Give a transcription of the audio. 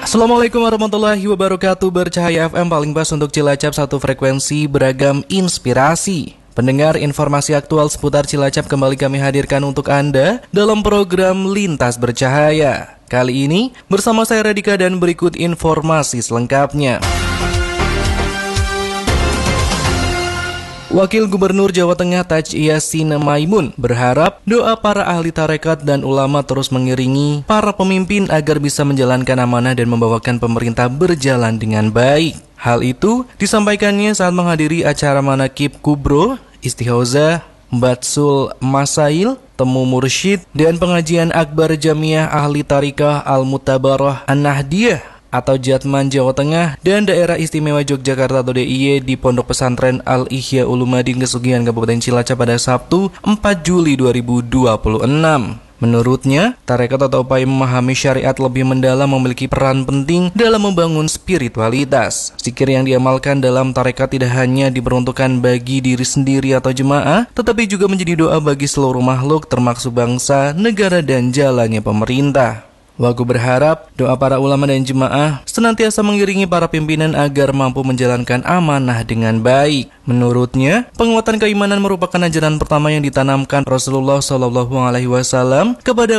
Assalamualaikum warahmatullahi wabarakatuh. Bercahaya FM paling pas untuk Cilacap, satu frekuensi beragam inspirasi. Pendengar, informasi aktual seputar Cilacap kembali kami hadirkan untuk Anda dalam program Lintas Bercahaya. Kali ini bersama saya Radika dan berikut informasi selengkapnya. Wakil Gubernur Jawa Tengah Taj Yassin Maimun berharap doa para ahli tarekat dan ulama terus mengiringi para pemimpin agar bisa menjalankan amanah dan membawakan pemerintah berjalan dengan baik. Hal itu disampaikannya saat menghadiri acara Manaqib Kubro, Istighozah, Batsul Masail, Temu Mursyid, dan pengajian Akbar Jamiah Ahli Tarikah Al-Mutabarah An-Nahdiyah atau Jatman Jawa Tengah dan Daerah Istimewa Yogyakarta atau DIY di Pondok Pesantren Al-Ihya Ulumuddin Kesugihan Kabupaten Cilacap pada Sabtu 4 Juli 2026. Menurutnya, tarekat atau upaya memahami syariat lebih mendalam memiliki peran penting dalam membangun spiritualitas. Zikir yang diamalkan dalam tarekat tidak hanya diperuntukkan bagi diri sendiri atau jemaah, tetapi juga menjadi doa bagi seluruh makhluk termasuk bangsa, negara, dan jalannya pemerintah. Wagu berharap doa para ulama dan jemaah senantiasa mengiringi para pimpinan agar mampu menjalankan amanah dengan baik. Menurutnya, penguatan keimanan merupakan ajaran pertama yang ditanamkan Rasulullah SAW kepada